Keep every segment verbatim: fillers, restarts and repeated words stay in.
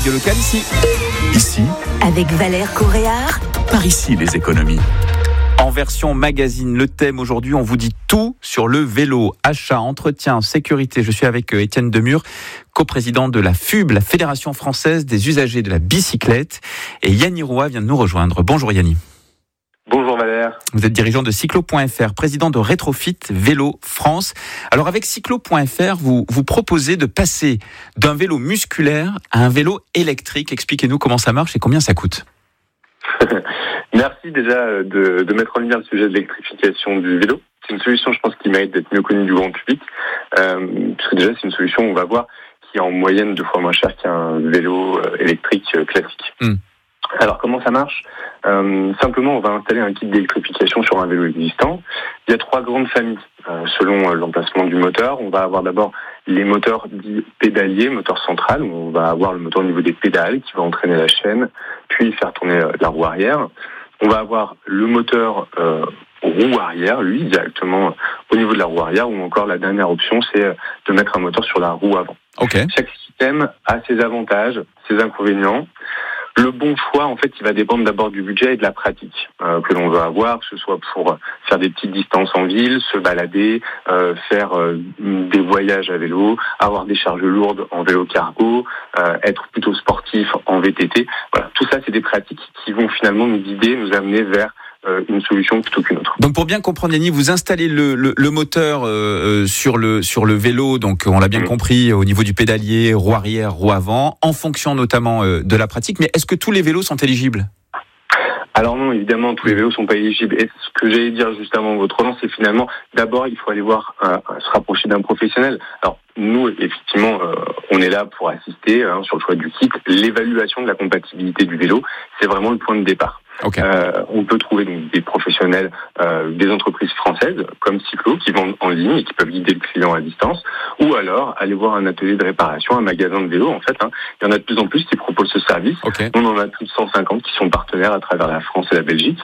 radio locale ici. Ici, avec Valère Coréard. par ici les économies. En version magazine, le thème aujourd'hui, on vous dit tout sur le vélo. Achat, entretien, sécurité. Je suis avec Étienne Demure, coprésident de la F U B, la Fédération Française des Usagers de la Bicyclette. Et Yanni Roy vient de nous rejoindre. Bonjour Yanni. Bonjour Valère. Vous êtes dirigeant de Cyclo point F R, président de Rétrofit Vélo France. Alors avec Cyclo point F R, vous, vous proposez de passer d'un vélo musculaire à un vélo électrique. Expliquez-nous comment ça marche et combien ça coûte. Merci déjà de, de mettre en lumière le sujet de l'électrification du vélo. C'est une solution, je pense, qui mérite d'être mieux connue du grand public. Euh, parce que déjà, c'est une solution, on va voir, qui est en moyenne deux fois moins cher qu'un vélo électrique classique. Mm. Alors, comment ça marche ? euh, Simplement, on va installer un kit d'électrification sur un vélo existant. Il y a trois grandes familles, euh, selon l'emplacement du moteur. On va avoir d'abord les moteurs dits pédaliers, moteur central, où on va avoir le moteur au niveau des pédales qui va entraîner la chaîne, puis faire tourner la roue arrière. On va avoir le moteur euh, roue arrière, lui, directement au niveau de la roue arrière, ou encore la dernière option, c'est de mettre un moteur sur la roue avant. Okay. Chaque système a ses avantages, ses inconvénients. Le bon choix, en fait, il va dépendre d'abord du budget et de la pratique euh, que l'on veut avoir, que ce soit pour faire des petites distances en ville, se balader, euh, faire euh, des voyages à vélo, avoir des charges lourdes en vélo cargo, euh, être plutôt sportif en V T T. Voilà, tout ça, c'est des pratiques qui vont finalement nous guider, nous amener vers une solution plutôt qu'une autre. Donc pour bien comprendre, Yanni, vous installez le, le, le moteur euh, sur le sur le vélo, donc on l'a bien mmh. compris, au niveau du pédalier, roue arrière, roue avant, en fonction notamment euh, de la pratique. Mais est-ce que tous les vélos sont éligibles ? Alors non, évidemment, tous les vélos sont pas éligibles. Et ce que j'allais dire juste avant votre relance, c'est finalement, d'abord, il faut aller voir, euh, se rapprocher d'un professionnel. Alors, nous, effectivement, euh, on est là pour assister hein, sur le choix du kit. L'évaluation de la compatibilité du vélo, c'est vraiment le point de départ. Okay. Euh, on peut trouver donc des professionnels, euh, des entreprises françaises comme Cyclo qui vendent en ligne et qui peuvent guider le client à distance, ou alors aller voir un atelier de réparation, un magasin de vélo. En fait, hein, il y en a de plus en plus qui proposent ce service. Okay. On en a plus de cent cinquante qui sont partenaires à travers la France et la Belgique.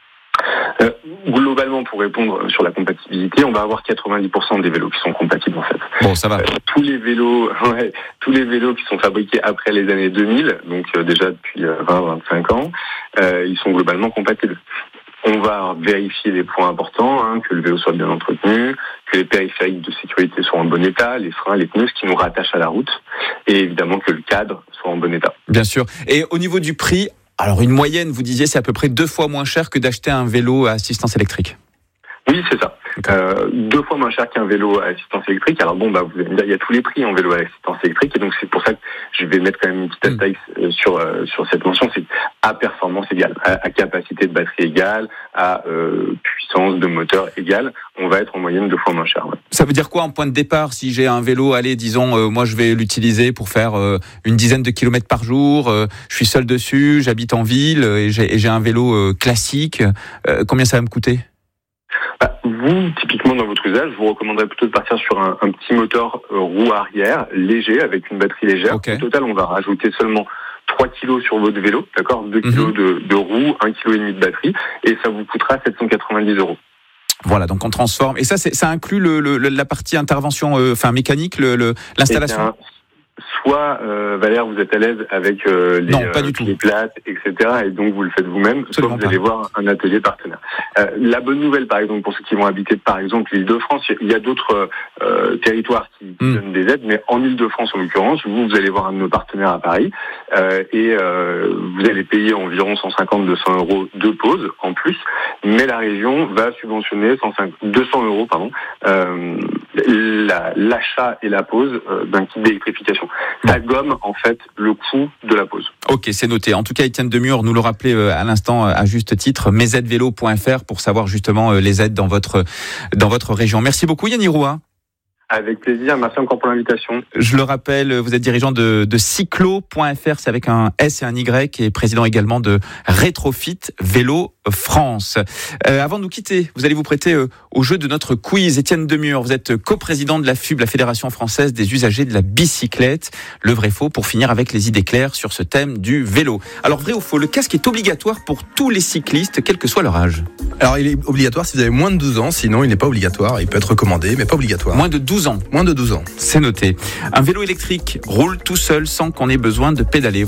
Euh, globalement, pour répondre sur la compatibilité, on va avoir quatre-vingt-dix pour cent des vélos qui sont compatibles en fait. Bon, ça va. Euh, tous les vélos, ouais, tous les vélos qui sont fabriqués après les années deux mille, donc euh, déjà depuis euh, vingt à vingt-cinq ans, euh, ils sont globalement compatibles. On va vérifier les points importants, hein, que le vélo soit bien entretenu, que les périphériques de sécurité soient en bon état, les freins, les pneus, ce qui nous rattache à la route, et évidemment que le cadre soit en bon état. Bien sûr. Et au niveau du prix, alors une moyenne, vous disiez, c'est à peu près deux fois moins cher que d'acheter un vélo à assistance électrique. Oui, c'est ça. Okay. Euh, deux fois moins cher qu'un vélo à assistance électrique. Alors bon, bah vous allez me dire, il y a tous les prix en vélo à assistance électrique, et donc c'est pour ça que je vais mettre quand même une petite astérisque mmh. sur euh, sur cette mention. C'est à performance égale, à, à capacité de batterie égale, à euh, puissance de moteur égale, on va être en moyenne deux fois moins cher. Ouais. Ça veut dire quoi en point de départ si j'ai un vélo, allez, disons, euh, moi je vais l'utiliser pour faire euh, une dizaine de kilomètres par jour. Euh, je suis seul dessus, j'habite en ville euh, et, j'ai, et j'ai un vélo euh, classique. Euh, combien ça va me coûter ? Bah, vous, typiquement dans votre usage, je vous recommanderais plutôt de partir sur un, un petit moteur euh, roue arrière, léger, avec une batterie légère. Okay. Au total, on va rajouter seulement trois kilos sur votre vélo, d'accord, deux kilos mm-hmm. de, de roue, un virgule cinq kilos de batterie, et ça vous coûtera sept cent quatre-vingt-dix euros. Voilà, donc on transforme. Et ça, c'est, ça inclut le, le, la partie intervention euh, enfin, mécanique, le, le, l'installation ? Soit, euh, Valère, vous êtes à l'aise avec euh, les, non, pas du euh, tout. les plates, et cetera, et donc vous le faites vous-même, soit vous allez voir un atelier partenaire. Euh, la bonne nouvelle, par exemple, pour ceux qui vont habiter, par exemple, l'Île-de-France, il y a d'autres euh, territoires qui mm. donnent des aides, mais en Île-de-France, en l'occurrence, vous, vous allez voir un de nos partenaires à Paris, euh, et euh, vous allez payer environ cent cinquante à deux cents euros de pause en plus, mais la région va subventionner cent cinquante, deux cents euros, pardon, euh, la, l'achat et la pose euh, d'un kit d'électrification. Ça gomme en fait le coût de la pause. Ok, c'est noté. En tout cas, Étienne Demure nous le rappelait à l'instant à juste titre, mes aides vélo point F R pour savoir justement les aides dans votre dans votre région. Merci beaucoup Yanni Roy. Avec plaisir, merci encore pour l'invitation. Je le rappelle, vous êtes dirigeant de, de Cyclo point F R, c'est avec un S et un Y, et président également de Rétrofit Vélo France. Euh, avant de nous quitter, vous allez vous prêter euh, au jeu de notre quiz. Étienne Demure, vous êtes coprésident de la F U B, la Fédération Française des Usagers de la Bicyclette. Le vrai faux pour finir avec les idées claires sur ce thème du vélo. Alors vrai ou faux, le casque est obligatoire pour tous les cyclistes, quel que soit leur âge? Alors il est obligatoire si vous avez moins de douze ans, sinon il n'est pas obligatoire. Il peut être recommandé, mais pas obligatoire. Moins de douze ans. Moins de douze ans. C'est noté. Un vélo électrique roule tout seul sans qu'on ait besoin de pédaler.